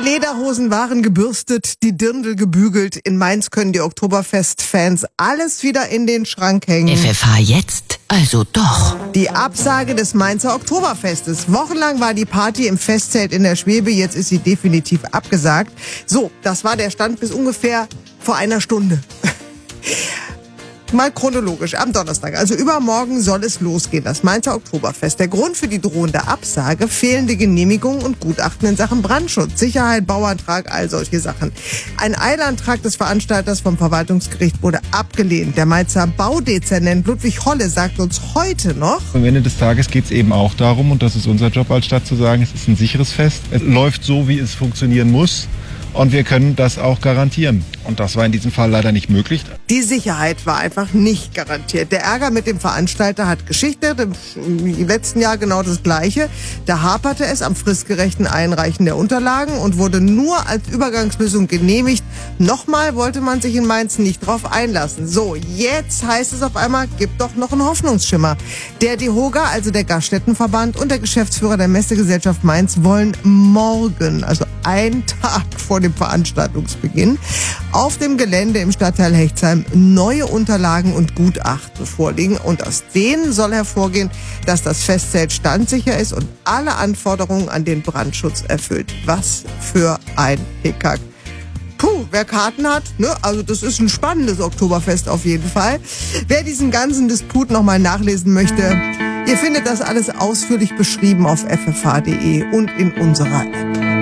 Lederhosen waren gebürstet, die Dirndl gebügelt. In Mainz können die Oktoberfest-Fans alles wieder in den Schrank hängen. FFH jetzt, also doch. Die Absage des Mainzer Oktoberfestes. Wochenlang war die Party im Festzelt in der Schwebe, jetzt ist sie definitiv abgesagt. So, das war der Stand bis ungefähr vor einer Stunde. Mal chronologisch, am Donnerstag, also übermorgen soll es losgehen, das Mainzer Oktoberfest. Der Grund für die drohende Absage: fehlende Genehmigungen und Gutachten in Sachen Brandschutz, Sicherheit, Bauantrag, all solche Sachen. Ein Eilantrag des Veranstalters vom Verwaltungsgericht wurde abgelehnt. Der Mainzer Baudezernent Ludwig Holle sagt uns heute noch: Am Ende des Tages geht es eben auch darum, und das ist unser Job als Stadt zu sagen, es ist ein sicheres Fest. Es läuft so, wie es funktionieren muss. Und wir können das auch garantieren. Und das war in diesem Fall leider nicht möglich. Die Sicherheit war einfach nicht garantiert. Der Ärger mit dem Veranstalter hat Geschichte. Im letzten Jahr genau das Gleiche. Da haperte es am fristgerechten Einreichen der Unterlagen und wurde nur als Übergangslösung genehmigt. Nochmal wollte man sich in Mainz nicht drauf einlassen. So, jetzt heißt es auf einmal, gibt doch noch einen Hoffnungsschimmer. Der DEHOGA, also der Gaststättenverband, und der Geschäftsführer der Messegesellschaft Mainz wollen morgen, also einen Tag vor dem Veranstaltungsbeginn, auf dem Gelände im Stadtteil Hechtsheim neue Unterlagen und Gutachten vorlegen. Und aus denen soll hervorgehen, dass das Festzelt standsicher ist und alle Anforderungen an den Brandschutz erfüllt. Was für ein Hickhack. Puh, wer Karten hat, ne? Also das ist ein spannendes Oktoberfest auf jeden Fall. Wer diesen ganzen Disput nochmal nachlesen möchte, ihr findet das alles ausführlich beschrieben auf ffh.de und in unserer App.